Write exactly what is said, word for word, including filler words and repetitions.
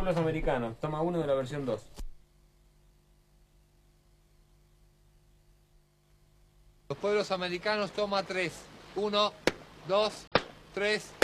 pueblos americanos, toma uno de la versión dos. Los pueblos americanos, toma tres. Uno, dos, tres.